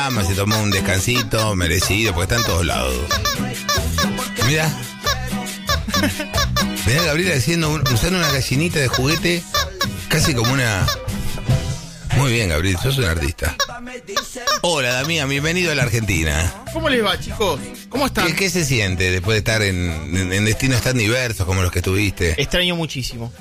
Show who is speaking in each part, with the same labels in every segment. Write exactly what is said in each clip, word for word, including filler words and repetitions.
Speaker 1: cama, se tomó un descansito merecido, porque está en todos lados. Mira. Mirá a Gabriela haciendo un, usando una gallinita de juguete, casi como una... Muy bien, Gabriel, sos un artista. Hola, Damián, bienvenido a la Argentina.
Speaker 2: ¿Cómo les va, chicos? ¿Cómo están?
Speaker 1: ¿Qué, qué se siente después de estar en, en, en destinos tan diversos como los que estuviste?
Speaker 2: Extraño muchísimo.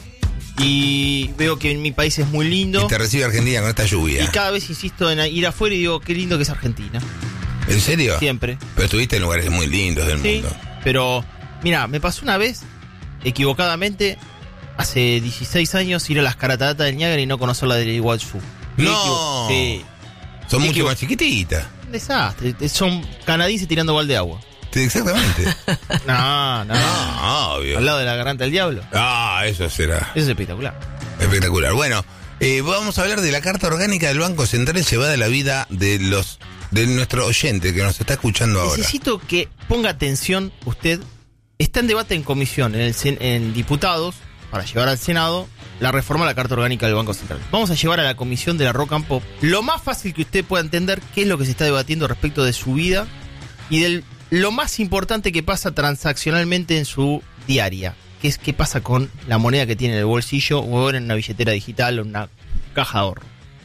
Speaker 2: Y veo que en mi país es muy lindo.
Speaker 1: Y te recibe Argentina con esta lluvia.
Speaker 2: Y cada vez insisto en ir afuera y digo, qué lindo que es Argentina.
Speaker 1: ¿En serio?
Speaker 2: Siempre.
Speaker 1: Pero estuviste en lugares muy lindos del
Speaker 2: sí,
Speaker 1: mundo.
Speaker 2: Pero, mira, me pasó una vez, equivocadamente, hace dieciséis años, ir a las cataratas del Niágara y no conocer la del Iguazú.
Speaker 1: No.
Speaker 2: Sí.
Speaker 1: Son
Speaker 2: Me
Speaker 1: mucho
Speaker 2: equivo-
Speaker 1: más chiquititas.
Speaker 2: Un desastre. Son canadienses tirando balde de agua.
Speaker 1: Sí, exactamente.
Speaker 2: No, no.
Speaker 1: Ah, obvio.
Speaker 2: Al lado de la garganta del diablo.
Speaker 1: Ah, eso será
Speaker 2: Eso es espectacular.
Speaker 1: espectacular. Bueno, eh, vamos a hablar de la carta orgánica del Banco Central llevada a la vida de los de nuestro oyente que nos está escuchando ahora.
Speaker 2: Necesito que ponga atención usted. Está en debate en comisión, en, el, sen- en diputados, para llevar al Senado, la reforma a la Carta Orgánica del Banco Central. Vamos a llevar a la comisión de la Rock and Pop lo más fácil que usted pueda entender qué es lo que se está debatiendo respecto de su vida y de lo más importante que pasa transaccionalmente en su diaria, que es qué pasa con la moneda que tiene en el bolsillo o ahora en una billetera digital o en una caja de ahorro.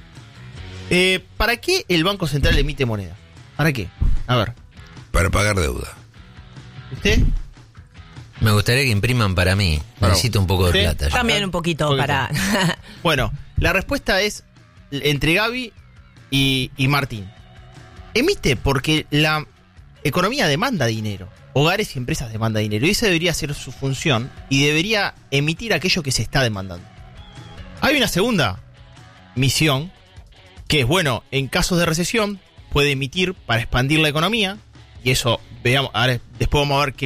Speaker 2: Eh, ¿Para qué el Banco Central emite moneda? ¿Para qué? A ver,
Speaker 1: Para pagar deuda.
Speaker 2: ¿usted?
Speaker 3: Me gustaría que impriman para mí.
Speaker 2: Para
Speaker 3: Necesito un poco de
Speaker 2: ¿Sí?
Speaker 3: plata. yo.
Speaker 4: También un poquito
Speaker 2: Poquito.
Speaker 4: para...
Speaker 2: Bueno, la respuesta es entre Gaby y, y Martín. Emite porque la economía demanda dinero. Hogares y empresas demandan dinero. Y esa debería ser su función y debería emitir aquello que se está demandando. Hay una segunda misión que es, bueno, en casos de recesión puede emitir para expandir la economía. Y eso, veamos, ahora después vamos a ver qué